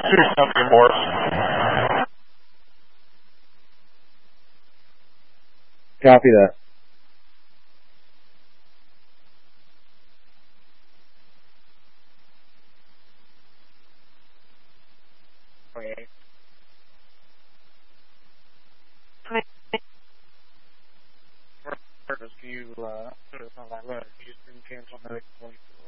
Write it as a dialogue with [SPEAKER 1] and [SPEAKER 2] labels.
[SPEAKER 1] Something more.
[SPEAKER 2] Copy that.
[SPEAKER 1] Okay. Can you put us on that letter? You just didn't cancel another 24.